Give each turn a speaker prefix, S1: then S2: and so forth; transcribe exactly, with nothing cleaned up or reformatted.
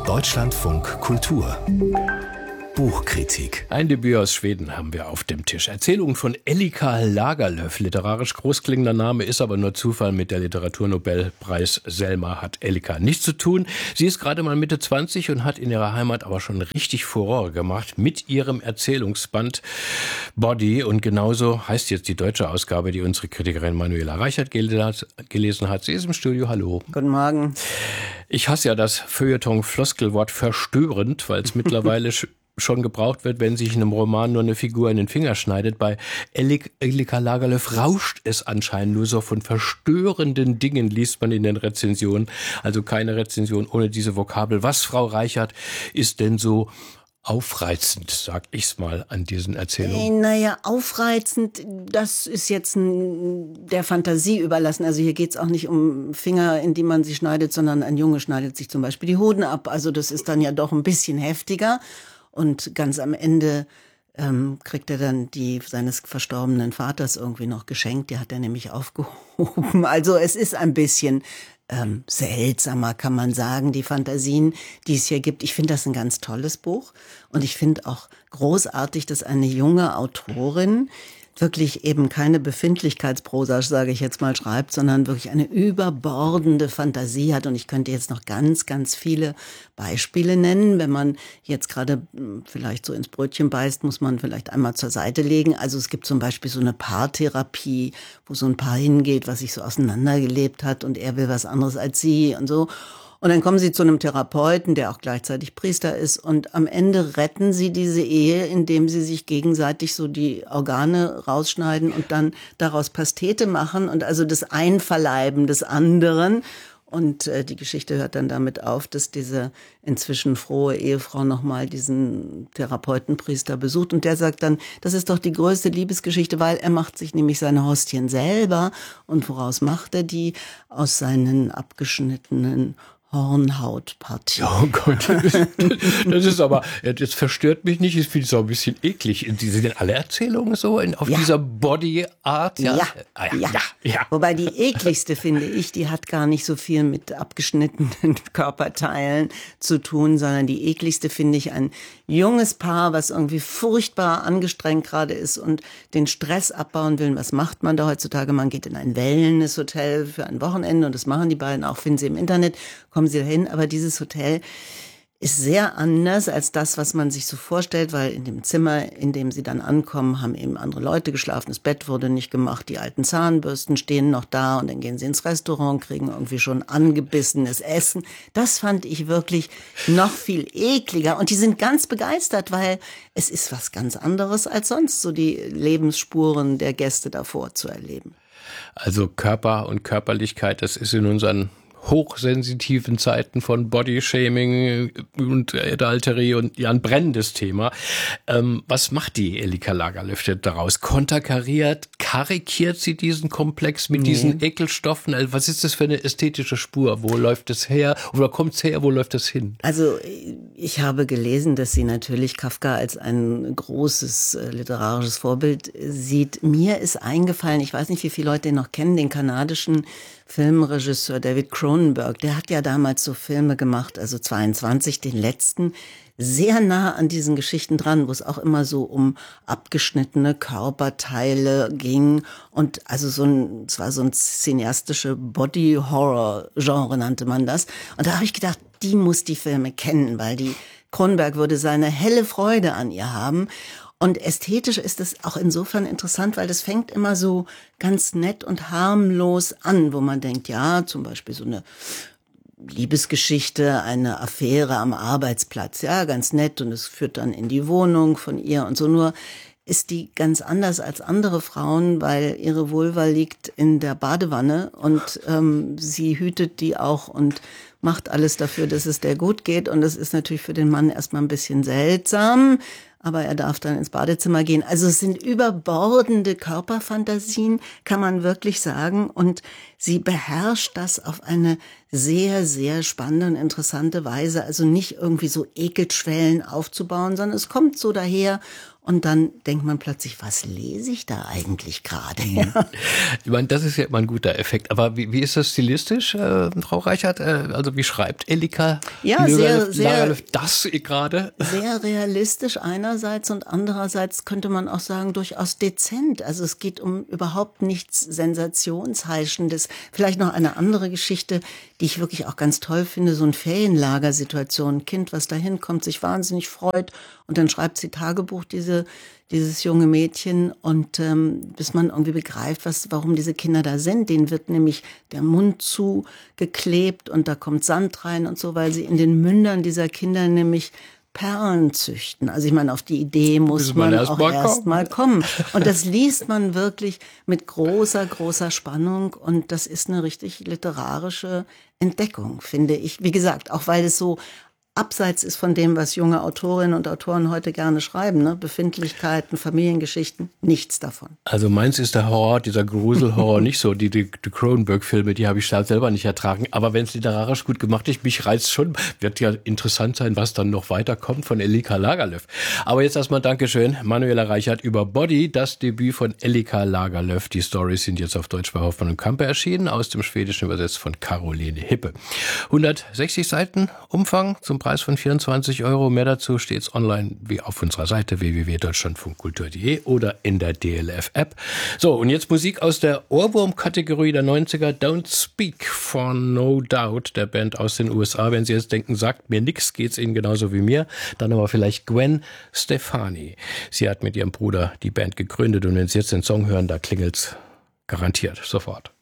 S1: Deutschlandfunk Kultur Buchkritik.
S2: Ein Debüt aus Schweden haben wir auf dem Tisch. Erzählungen von Elika Lagerlöf. Literarisch großklingender Name, ist aber nur Zufall. Mit der Literaturnobelpreis Selma hat Elika nichts zu tun. Sie ist gerade mal Mitte zwanzig und hat in ihrer Heimat aber schon richtig Furore gemacht mit ihrem Erzählungsband Body. Und genauso heißt jetzt die deutsche Ausgabe, die unsere Kritikerin Manuela Reichert gelesen hat. Sie ist im Studio. Hallo.
S3: Guten Morgen.
S2: Ich hasse ja das Feuilleton-Floskelwort verstörend, weil es mittlerweile schon gebraucht wird, wenn sich in einem Roman nur eine Figur in den Finger schneidet. Bei Elika Lagerlöf rauscht es anscheinend nur so. Von verstörenden Dingen liest man in den Rezensionen. Also keine Rezension ohne diese Vokabel. Was, Frau Reichert, ist denn so aufreizend, sag ich's mal, an diesen Erzählungen?
S3: Naja, aufreizend, das ist jetzt ein, der Fantasie überlassen. Also hier geht's auch nicht um Finger, in die man sie schneidet, sondern ein Junge schneidet sich zum Beispiel die Hoden ab. Also das ist dann ja doch ein bisschen heftiger. Und ganz am Ende ähm, kriegt er dann die seines verstorbenen Vaters irgendwie noch geschenkt. Die hat er nämlich aufgehoben. Also es ist ein bisschen ähm, seltsamer, kann man sagen, die Fantasien, die es hier gibt. Ich finde das ein ganz tolles Buch. Und ich finde auch großartig, dass eine junge Autorin wirklich eben keine Befindlichkeitsprosa, sage ich jetzt mal, schreibt, sondern wirklich eine überbordende Fantasie hat. Und ich könnte jetzt noch ganz, ganz viele Beispiele nennen. Wenn man jetzt gerade vielleicht so ins Brötchen beißt, muss man vielleicht einmal zur Seite legen. Also es gibt zum Beispiel so eine Paartherapie, wo so ein Paar hingeht, was sich so auseinandergelebt hat und er will was anderes als sie und so. Und dann kommen sie zu einem Therapeuten, der auch gleichzeitig Priester ist. Und am Ende retten sie diese Ehe, indem sie sich gegenseitig so die Organe rausschneiden und dann daraus Pastete machen. Und also das Einverleiben des anderen. Und äh, die Geschichte hört dann damit auf, dass diese inzwischen frohe Ehefrau nochmal diesen Therapeutenpriester besucht. Und der sagt dann, das ist doch die größte Liebesgeschichte, weil er macht sich nämlich seine Hostien selber. Und woraus macht er die? Aus seinen abgeschnittenen Hornhautpartie.
S2: Oh Gott, das ist aber, das verstört mich nicht, ich finde es auch ein bisschen eklig. Sind denn alle Erzählungen so in, auf ja. dieser Body-Art?
S3: Ja. Ja. Ah, ja. Ja. Ja. Wobei die ekligste, finde ich, die hat gar nicht so viel mit abgeschnittenen Körperteilen zu tun, sondern die ekligste finde ich ein junges Paar, was irgendwie furchtbar angestrengt gerade ist und den Stress abbauen will. Was macht man da heutzutage? Man geht in ein Wellness-Hotel für ein Wochenende und das machen die beiden auch, finden sie im Internet, kommen sie dahin, aber dieses Hotel ist sehr anders als das, was man sich so vorstellt, weil in dem Zimmer, in dem sie dann ankommen, haben eben andere Leute geschlafen, das Bett wurde nicht gemacht, die alten Zahnbürsten stehen noch da und dann gehen sie ins Restaurant, kriegen irgendwie schon angebissenes Essen. Das fand ich wirklich noch viel ekliger und die sind ganz begeistert, weil es ist was ganz anderes als sonst, so die Lebensspuren der Gäste davor zu erleben.
S2: Also Körper und Körperlichkeit, das ist in unseren hochsensitiven Zeiten von Bodyshaming und Adultery und ja ein brennendes Thema. Ähm, was macht die Elika Lagerlöf daraus? Konterkariert, karikiert sie diesen Komplex mit nee. diesen Ekelstoffen? Also was ist das für eine ästhetische Spur? Wo läuft es her? Oder kommt es her? Wo läuft es hin?
S3: Also ich habe gelesen, dass sie natürlich Kafka als ein großes äh, literarisches Vorbild sieht. Mir ist eingefallen, ich weiß nicht, wie viele Leute den noch kennen, den kanadischen Filmregisseur David Cronenberg, der hat ja damals so Filme gemacht, also zweiundzwanzig, den letzten, sehr nah an diesen Geschichten dran, wo es auch immer so um abgeschnittene Körperteile ging und also so ein, es war so ein cineastische Body-Horror-Genre nannte man das. Und da habe ich gedacht, die muss die Filme kennen, weil die Cronenberg würde seine helle Freude an ihr haben. Und ästhetisch ist es auch insofern interessant, weil das fängt immer so ganz nett und harmlos an, wo man denkt, ja, zum Beispiel so eine Liebesgeschichte, eine Affäre am Arbeitsplatz, ja, ganz nett und es führt dann in die Wohnung von ihr und so. Nur ist die ganz anders als andere Frauen, weil ihre Vulva liegt in der Badewanne und ähm, sie hütet die auch und macht alles dafür, dass es der gut geht. Und das ist natürlich für den Mann erstmal ein bisschen seltsam. aber er darf dann ins Badezimmer gehen. Also es sind überbordende Körperfantasien, kann man wirklich sagen. Und sie beherrscht das auf eine sehr, sehr spannende und interessante Weise. Also nicht irgendwie so Ekelschwellen aufzubauen, sondern es kommt so daher. Und dann denkt man plötzlich, was lese ich da eigentlich gerade? Ja.
S2: Ich meine, das ist ja immer ein guter Effekt. Aber wie, wie ist das stilistisch, äh, Frau Reichert? Äh, also wie schreibt Elika
S3: ja, sehr, sehr,
S2: das gerade?
S3: Sehr realistisch einerseits und andererseits könnte man auch sagen, durchaus dezent. Also es geht um überhaupt nichts Sensationsheischendes. Vielleicht noch eine andere Geschichte, die ich wirklich auch ganz toll finde, so eine Ferienlagersituation. Ein Kind, was da hinkommt, sich wahnsinnig freut und dann schreibt sie Tagebuch, diese, dieses junge Mädchen und ähm, bis man irgendwie begreift, was, warum diese Kinder da sind. Denen wird nämlich der Mund zugeklebt und da kommt Sand rein und so, weil sie in den Mündern dieser Kinder nämlich Perlen züchten. Also ich meine, auf die Idee muss man, man erst auch erst mal kommen. Und das liest man wirklich mit großer, großer Spannung und das ist eine richtig literarische Entdeckung, finde ich. Wie gesagt, auch weil es so abseits ist von dem, was junge Autorinnen und Autoren heute gerne schreiben, ne? Befindlichkeiten, Familiengeschichten, nichts davon.
S2: Also meins ist der Horror, dieser Gruselhorror nicht so. Die, die, die Cronenberg-Filme, die habe ich selber nicht ertragen. Aber wenn es literarisch gut gemacht ist, mich reizt schon. Wird ja interessant sein, was dann noch weiterkommt von Elika Lagerlöf. Aber jetzt erstmal Dankeschön, Manuela Reichert über Body, das Debüt von Elika Lagerlöf. Die Storys sind jetzt auf Deutsch bei Hoffmann und Campe erschienen, aus dem Schwedischen übersetzt von Caroline Hippe. hundertsechzig Seiten Umfang zum Preis von vierundzwanzig Euro. Mehr dazu steht's online wie auf unserer Seite w w w punkt deutschlandfunkkultur punkt de oder in der D L F-App. So, und jetzt Musik aus der Ohrwurm-Kategorie der neunziger. Don't Speak for No Doubt, der Band aus den U S A. Wenn Sie jetzt denken, sagt mir nix, geht's Ihnen genauso wie mir. Dann aber vielleicht Gwen Stefani. Sie hat mit ihrem Bruder die Band gegründet und wenn Sie jetzt den Song hören, da klingelt's garantiert sofort.